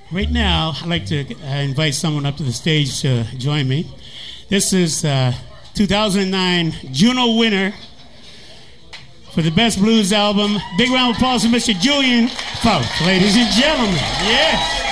Right now, I'd like to invite someone up to the stage to join me. This is 2009 Juno winner for the Best Blues Album. Big round of applause for Mr. Julian Fouke, ladies and gentlemen. Yes.